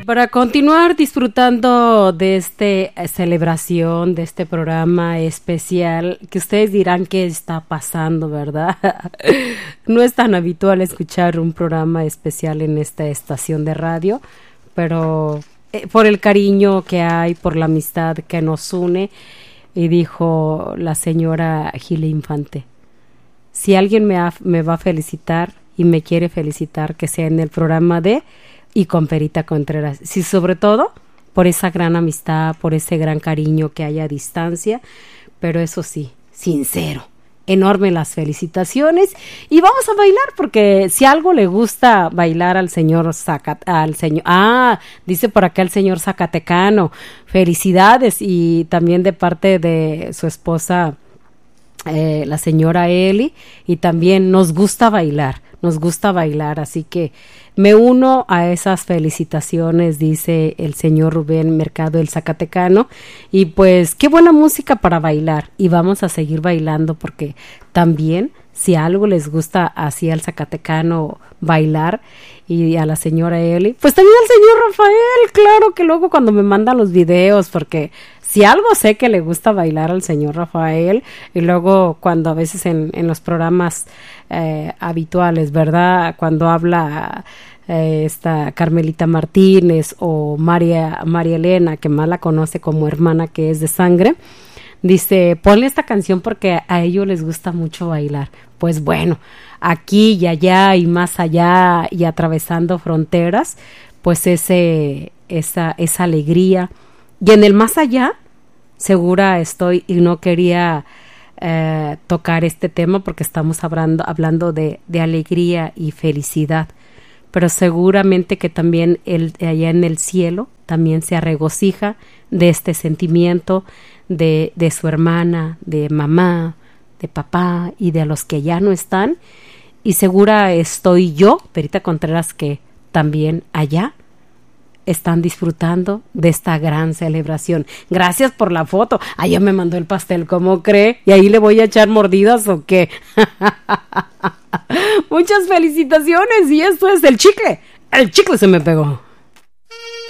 para continuar disfrutando de esta celebración, de este programa especial, que ustedes dirán qué está pasando, ¿verdad? No es tan habitual escuchar un programa especial en esta estación de radio, pero por el cariño que hay, por la amistad que nos une, y dijo la señora Gile Infante, si alguien me va a felicitar y me quiere felicitar, que sea en el programa de Y con Perita Contreras. Sí, sobre todo por esa gran amistad, por ese gran cariño que hay a distancia, pero eso sí, sincero. Enorme las felicitaciones y vamos a bailar, porque si algo le gusta bailar al señor dice por acá el señor Zacatecano, felicidades, y también de parte de su esposa la señora Eli, y también nos gusta bailar, así que me uno a esas felicitaciones, dice el señor Rubén Mercado, el Zacatecano, y pues qué buena música para bailar, y vamos a seguir bailando, porque también si algo les gusta así al Zacatecano bailar, y a la señora Eli, pues también al señor Rafael, claro que luego cuando me mandan los videos, porque si algo sé que le gusta bailar al señor Rafael, y luego cuando a veces en los programas habituales, ¿verdad? Cuando habla esta Carmelita Martínez o María Elena, que más la conoce como hermana, que es de sangre, dice, ponle esta canción porque a ellos les gusta mucho bailar. Pues bueno, aquí y allá y más allá y atravesando fronteras, pues esa alegría. Y en el más allá, segura estoy, y no quería tocar este tema porque estamos hablando de alegría y felicidad, pero seguramente que también allá en el cielo también se regocija de este sentimiento de su hermana, de mamá, de papá y de los que ya no están, y segura estoy yo, Perita Contreras, que también allá están disfrutando de esta gran celebración. Gracias por la foto. Ya me mandó el pastel, ¿cómo cree? ¿Y ahí le voy a echar mordidas o qué? Muchas felicitaciones, y esto es el chicle. El chicle se me pegó.